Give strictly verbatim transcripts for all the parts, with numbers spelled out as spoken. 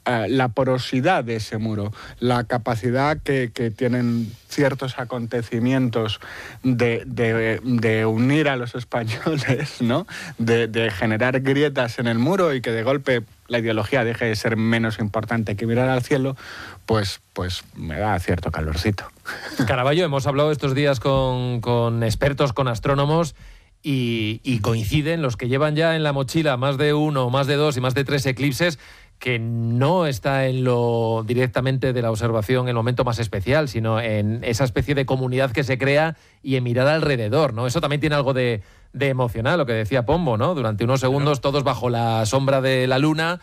uh, la porosidad de ese muro, la capacidad que, que tienen ciertos acontecimientos de, de, de unir a los españoles, ¿no? De, de generar grietas en el muro y que de golpe la ideología deje de ser menos importante que mirar al cielo, pues, pues me da cierto calorcito. Caravaggio, hemos hablado estos días con, con expertos, con astrónomos, y, y coinciden los que llevan ya en la mochila más de uno, más de dos y más de tres eclipses, que no está en lo directamente de la observación el momento más especial, sino en esa especie de comunidad que se crea y en mirar alrededor, ¿no? Eso también tiene algo de, de emocional, lo que decía Pombo, ¿no? Durante unos segundos todos bajo la sombra de la luna.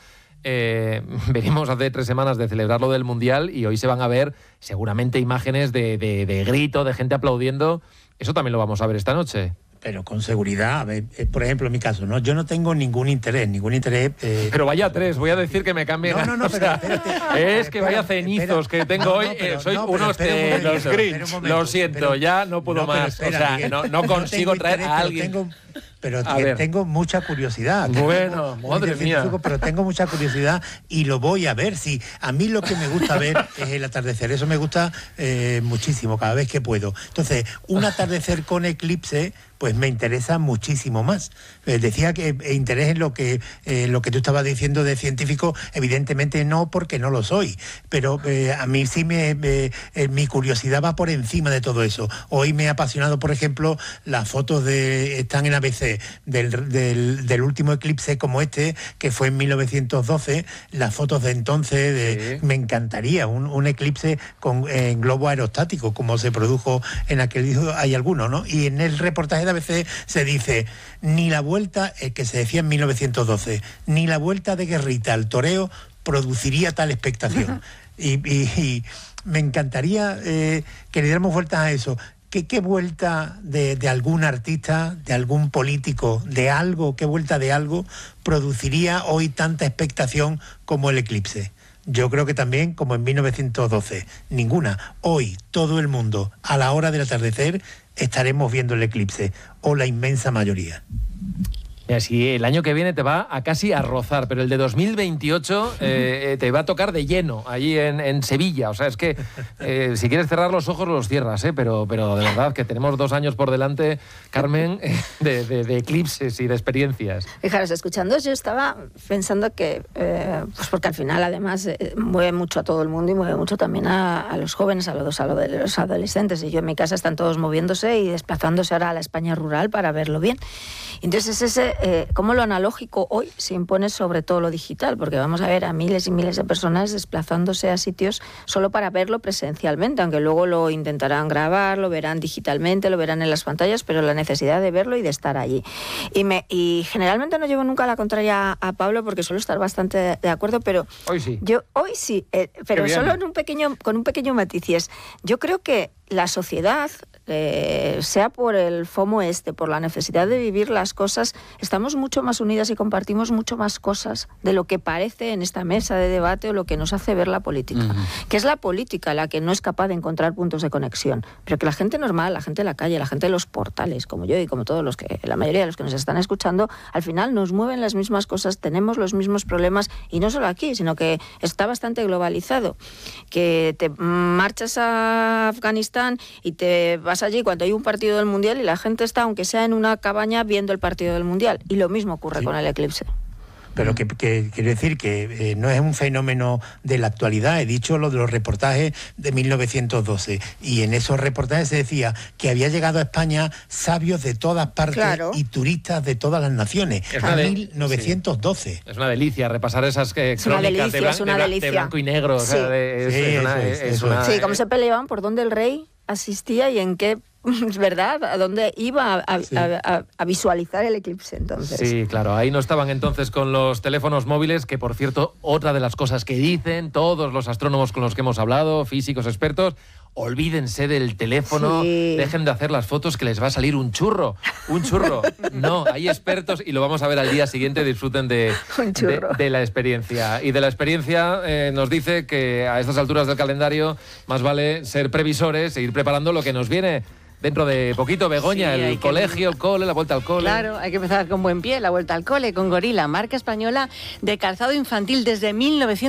Eh, venimos hace tres semanas de celebrar lo del Mundial y hoy se van a ver seguramente imágenes de, de, de grito, de gente aplaudiendo. Eso también lo vamos a ver esta noche. Pero con seguridad, a ver, por ejemplo, en mi caso, ¿no? Yo no tengo ningún interés, ningún interés... Eh... Pero vaya tres, voy a decir que me cambien... No, no, no, o sea, pero espérate. Es que vaya cenizos que tengo no, hoy, no, pero, eh, soy no, unos de los Grinch. Lo siento, pero, ya no puedo no, más. Espera, o sea, Miguel, no, no consigo traer interés, a alguien... Tengo... Pero que tengo mucha curiosidad. Bueno, tengo, madre mía. Pero tengo mucha curiosidad y lo voy a ver. Sí, a mí lo que me gusta ver es el atardecer. Eso me gusta eh, muchísimo, cada vez que puedo. Entonces, un atardecer con eclipse, pues me interesa muchísimo más. Eh, decía que eh, interés en lo que, eh, lo que tú estabas diciendo de científico, evidentemente no, porque no lo soy. Pero eh, a mí sí me, me eh, mi curiosidad va por encima de todo eso. Hoy me ha apasionado, por ejemplo, las fotos de están en A B C del, del, del último eclipse como este, que fue en mil novecientos doce, las fotos de entonces, de, sí. Me encantaría un, un eclipse con en globo aerostático, como se produjo en aquel, hay algunos, ¿no? Y en el reportaje de A B C se dice, ni la vuelta, eh, que se decía en mil novecientos doce, ni la vuelta de Guerrita al toreo produciría tal expectación. y, y, y me encantaría eh, que le diéramos vueltas a eso. ¿Qué, qué vuelta de, de algún artista, de algún político, de algo, qué vuelta de algo produciría hoy tanta expectación como el eclipse? Yo creo que también, como en mil novecientos doce, ninguna. Hoy, todo el mundo, a la hora del atardecer, estaremos viendo el eclipse, o la inmensa mayoría. Mira, si el año que viene te va a casi a rozar, pero el de dos mil veintiocho eh, te va a tocar de lleno, allí en, en Sevilla. O sea, es que eh, si quieres cerrar los ojos, los cierras, ¿eh? Pero, pero de verdad que tenemos dos años por delante, Carmen, de, de, de eclipses y de experiencias. Fijaros, escuchando, yo estaba pensando que, eh, pues porque al final además eh, mueve mucho a todo el mundo y mueve mucho también a, a los jóvenes, a los, a los adolescentes. Y yo en mi casa están todos moviéndose y desplazándose ahora a la España rural para verlo bien. Entonces ese... Eh, cómo lo analógico hoy se impone sobre todo lo digital, porque vamos a ver a miles y miles de personas desplazándose a sitios solo para verlo presencialmente, aunque luego lo intentarán grabar, lo verán digitalmente, lo verán en las pantallas, pero la necesidad de verlo y de estar allí. Y, me, y generalmente no llevo nunca la contraria a Pablo, porque suelo estar bastante de acuerdo, pero hoy sí. Yo hoy sí, eh, pero solo en un pequeño, con un pequeño matiz, y es, yo creo que la sociedad, eh, sea por el FOMO este, por la necesidad de vivir las cosas, estamos mucho más unidas y compartimos mucho más cosas de lo que parece en esta mesa de debate o lo que nos hace ver la política. Uh-huh. Que es la política la que no es capaz de encontrar puntos de conexión. Pero que la gente normal, la gente de la calle, la gente de los portales, como yo y como todos los que, la mayoría de los que nos están escuchando, al final nos mueven las mismas cosas, tenemos los mismos problemas, y no solo aquí, sino que está bastante globalizado. Que te marchas a Afganistán y te vas allí cuando hay un partido del Mundial y la gente está, aunque sea en una cabaña, viendo el partido del Mundial. Y lo mismo ocurre sí. con el eclipse. Pero que, que quiero decir que eh, no es un fenómeno de la actualidad. He dicho lo de los reportajes de mil novecientos doce, y en esos reportajes se decía que había llegado a España sabios de todas partes, claro, y turistas de todas las naciones. Es a de... mil novecientos doce. Sí. Es una delicia repasar esas eh, crónicas delicia, de, blan- de, de blanco y negro. Sí, o sea, de, es, sí, es una, es, es es una, sí, cómo se peleaban, por dónde el rey asistía y en qué, ¿verdad? ¿A dónde iba a, a, sí. a, a, a visualizar el eclipse entonces? Sí, claro, ahí no estaban entonces con los teléfonos móviles, que por cierto, otra de las cosas que dicen todos los astrónomos con los que hemos hablado, físicos, expertos, olvídense del teléfono, sí. dejen de hacer las fotos que les va a salir un churro, un churro. No, hay expertos y lo vamos a ver al día siguiente, disfruten de, de, de la experiencia. Y de la experiencia eh, nos dice que a estas alturas del calendario más vale ser previsores e ir preparando lo que nos viene dentro de poquito. Begoña, sí, el colegio, que... el cole, la vuelta al cole. Claro, hay que empezar con buen pie, la vuelta al cole, con Gorila, marca española de calzado infantil desde mil novecientos